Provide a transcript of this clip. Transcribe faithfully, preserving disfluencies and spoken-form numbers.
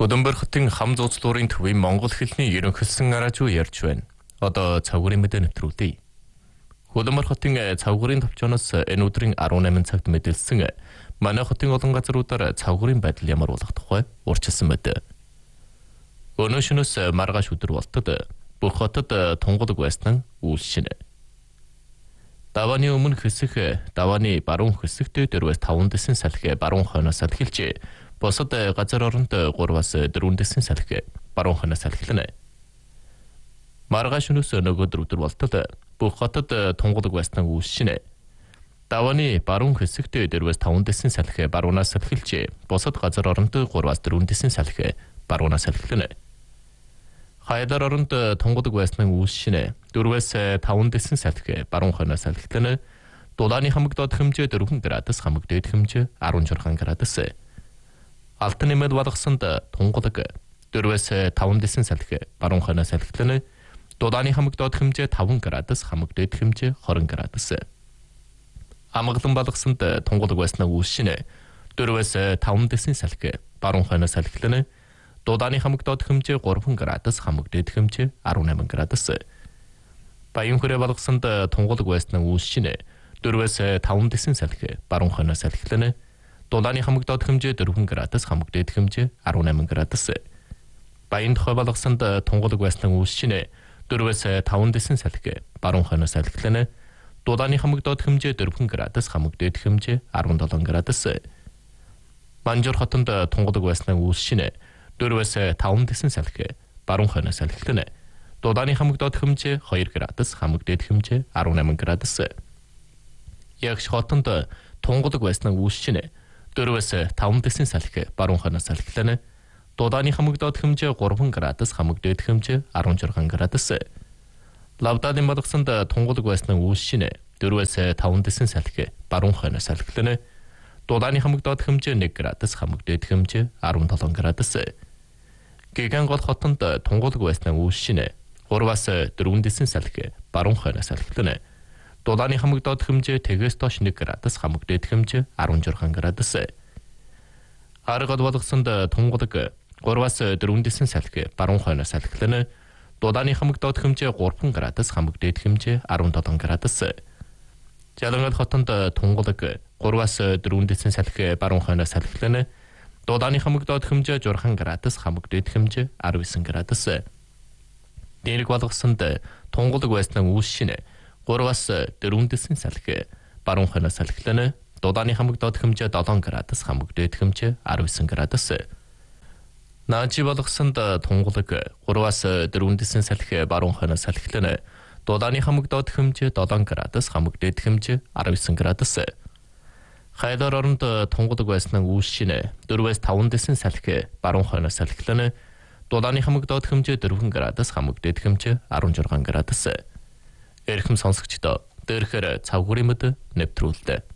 Хөдөнбөр хотын хам зууцлуурын төвийн монгол хэлний ерөнхийлсөн араажуу ярьж байна. Одоо цавгарын мэдээ нэвтрүүлье. Хөдөнбөр хотын цавгарын төвчнөөс энэ өдрийн арван найман цагт мэдээлсэн манай хотын олон газруудаар цавгарын байдал ямар болох тухай урьдчилсан байд. Өнөө шөнөөс маргааш өдөр болтод бүх хотод тунгалаг байсан үйлшинэ. Давааны өмнө хэсэг давааны баруун хэсэгт дөрвөөс таван дэсэн салхи баруун хойноос салхилж босод газар оронд гурваас дөрвөн дэсэн салхи баруун хойноос салхилнэ. Маргааш өнөөс нөгөөдөр өдөр болтод бүх хотод тунгалаг байсан үйлшинэ. Давааны баруун хэсэгт дөрвөөс таван дэсэн салхи баруунаас салхилж босод газар оронд гурваас дөрвөн дэсэн салхи баруунаас салхилнэ. Хайдар оронд тунгалаг байсан үйлшинэ. дөрвөөс таван дэсэн салхи баруун хойноос салхилнэ. Дулааны хамаг доод хэмжээ дөрвөн градус, хамаг дээд хэмжээ арван шархан градус. Алтан нэмэлт балгасанд тунгалаг дөрвөөс таван дэсэн салхи баруун хойноос салхилнэ. Дулааны хамаг доод хэмжээ таван градус, хамаг дээд хэмжээ хорин градус. Амгалан балгасанд тунгалаг байсан үйлшинэ. дөрвөөс таван дэсэн салхи баруун хойноос салхилнэ. Дулааны хамаг доод хэмжээ гурван градус, хамаг дээд хэмжээ арван найман градус. Баян хүрээ балгасанд тунгалаг байсан үйлшинэ. дөрвөөс таван дэсэн салхи баруун хойноос салхилнэ. Дулааны хамаг доод хэмжээ дөрвөн градус, хамаг дээд хэмжээ арван найман градус. Баян тухай балгасанд тунгалаг байсан үйлшинэ. дөрвөөс таван дэсэн салхи баруун хойноос салхилнэ. Дулааны хамаг доод хэмжээ дөрвөн градус, хамаг дээд хэмжээ арван долоон градус. Манжуур хотонд тунгалаг байсан үйлшинэ. дөрвөөс таван дэсэн салхи баруун хойноос салхилнэ. Дулааны хамаг доод хэмжээ хоёр градус, хамаг дээд хэмжээ арван найман градус. Ягш хотонд тунгалаг байсан үйлшинэ. дөрвөөс таван дэсэн салхи баруун хойноос салхилнэ. Дулааны хамаг доод хэмжээ гурван градус, хамаг дээд хэмжээ арван шархан градус. Лавдааны балгасанд тунгалаг байсан үйлшинэ. дөрвөөс таван дэсэн салхи баруун хойноос салхилнэ. Дулааны хамаг доод хэмжээ нэг градус, хамаг дээд хэмжээ арван долоон градус. Гэгангол хотонд тунгалаг байсан үйлшинэ. гурваас дөрвөн дэсэн салхи баруун хойноос салхилнэ. Дулааны хамаг доод хэмжээ тэгээс доош нэг градус, хамаг дээд хэмжээ арван шархан градус. Аргад балгасанд тунгалаг гурваас дөрвөн дэсэн салхи баруун хойноос салхилнэ. Дулааны хамаг доод хэмжээ гурван градус, хамаг дээд хэмжээ арван долоон градус. Жалангал хотонд тунгалаг гурваас дөрвөн дэсэн салхи баруун хойноос салхилнэ. Дулааны хамаг доод хэмжээ журхан градус, хамаг дээд хэмжээ арван эсен градус. Дээрэг балгасанд тунгалаг байсан үйлшинэ. гурваас дөрвөн дэсэн салхи баруун хойноос салхилнэ. Дулааны хамаг доод хэмжээ долоон градус, хамаг дээд хэмжээ арван эсен градус. Наажи балгасанд тунгалаг гурваас дөрвөн дэсэн салхи баруун хойноос салхилнэ. Дулааны хамаг доод хэмжээ долоон градус, хамаг дээд хэмжээ арван эсен градус. Хайдар оронд тунгалаг байсан үйлшинэ. дөрвөөс таван дэсэн салхи баруун хойноос салхилнэ. Дулааны хамаг доод хэмжээ дөрвөн градус, хамаг дээд хэмжээ арван шархан градус. Эрхэм сонсогчдоо дээрхээр цавгарын мэд нэвтрүүлдэг.